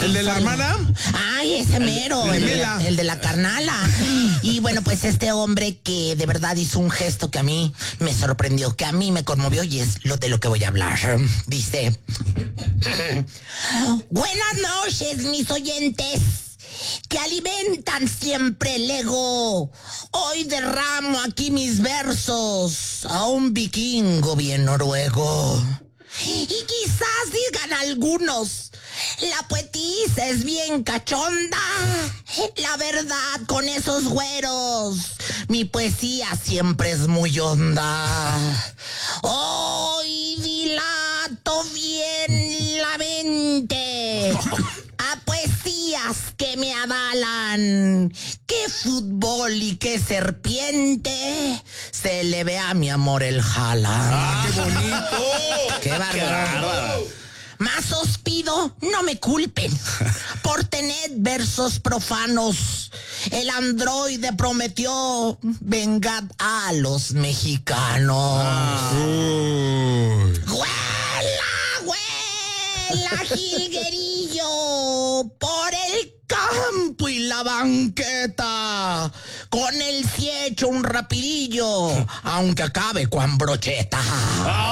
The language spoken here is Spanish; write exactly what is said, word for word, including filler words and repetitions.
¿El de la hermana? Ay, ese mero, el, el, el, de la, el de la carnala. Y bueno, pues este hombre que de verdad hizo un gesto que a mí me sorprendió, que a mí me conmovió y es lo de lo que voy a hablar. Dice: buenas noches, mis oyentes, que alimentan siempre el ego. Hoy derramo aquí mis versos a un vikingo bien noruego. Y quizás digan algunos, la poetisa es bien cachonda. La verdad, con esos güeros, mi poesía siempre es muy honda. Hoy dilato bien la mente a poesías que me avalan. Qué fútbol y qué serpiente se le ve a mi amor el jala. ¡Ah, qué bonito! ¡Qué bárbaro! Más os pido, no me culpen por tener versos profanos. El androide prometió vengar a los mexicanos. Ah. ¡Huela, huela, jilguerillo! Por el campo y la banqueta, con el ciecho un rapidillo, aunque acabe con brocheta.